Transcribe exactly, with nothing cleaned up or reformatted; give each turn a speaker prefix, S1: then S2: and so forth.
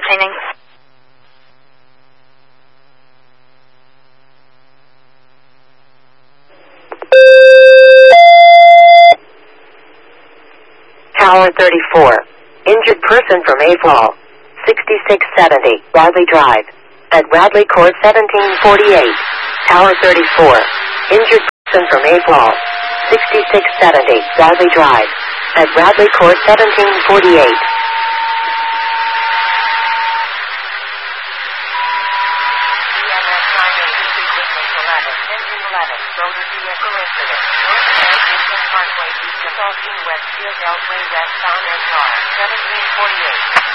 S1: entertaining.
S2: Tower thirty-four. Injured person from Mayfall. sixty-six seventy, Bradley Drive. At Bradley Court seventeen forty-eight. Tower thirty-four. Injured person from Mayfall. sixty-six seventy, Bradley Drive. At Bradley Court seventeen forty-eight.
S3: Parkway, east of West, Beltway, westbound, car, seventeen forty-eight.